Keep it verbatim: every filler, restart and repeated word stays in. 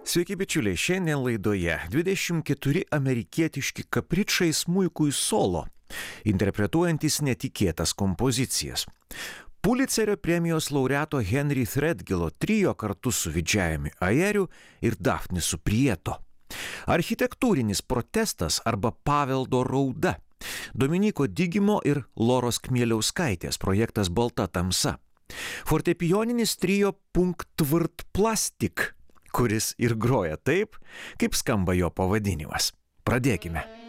Sveiki bičiuliai, šiandien laidoje dvidešimt keturi amerikietiški kapričai smuikui solo, interpretuojantis netikėtas kompozicijas. Pulicerio premijos laureato Henry Threadgilo trio kartu su Vidžiajumi Ajeriu ir Dafnisu Prieto. Architektūrinis protestas arba paveldo rauda. Dominyko Digimo ir Loros Kmieliauskaitės projektas Balta tamsa. Fortepijoninis trio Punktvrt Plastik, kuris ir groja taip, kaip skamba jo pavadinimas. Pradėkime.